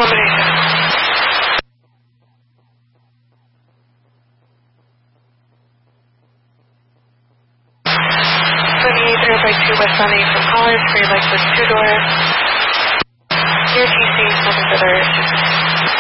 Accommodation. 28 by 2 West on 8 from College for your Lexus 2-door. Your TC, nothing further.